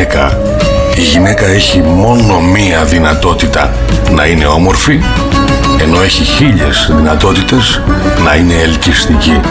γυναίκα, η γυναίκα έχει μόνο μία δυνατότητα να είναι όμορφη, ενώ έχει 1000 δυνατότητες να είναι ελκυστική.